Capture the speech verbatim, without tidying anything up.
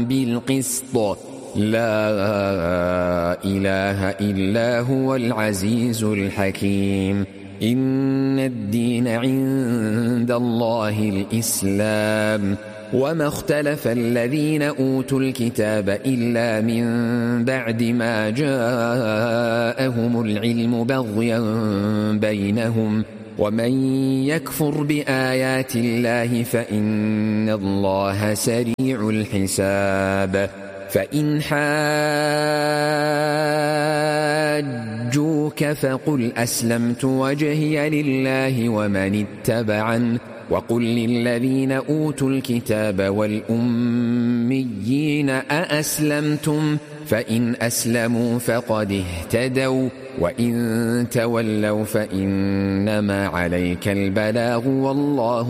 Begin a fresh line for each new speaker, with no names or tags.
بالقسط لا إله إلا هو العزيز الحكيم. إن الدين عند الله الإسلام وما اختلف الذين أوتوا الكتاب إلا من بعد ما جاءهم العلم بغيا بينهم ومن يكفر بآيات الله فإن الله سريع الحساب. فإن حاجوك فقل أسلمت وجهي لله ومن اتبعن وقل للذين أوتوا الكتاب والأميين أأسلمتم فإن أسلموا فقد اهتدوا وإن تولوا فإنما عليك البلاغ والله